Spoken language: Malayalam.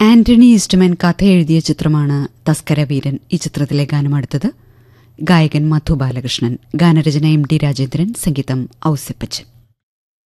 ആന്റണി ഈസ്റ്റ്മാൻ കഥ എഴുതിയ ചിത്രമാണ് തസ്കരവീരൻ. ഈ ചിത്രത്തിലെ ഗാനം അടുത്തത്. ഗായകൻ മധു ബാലകൃഷ്ണൻ, ഗാനരചന എം ടി രാജേന്ദ്രൻ, സംഗീതം ഔസേപ്പച്ചൻ.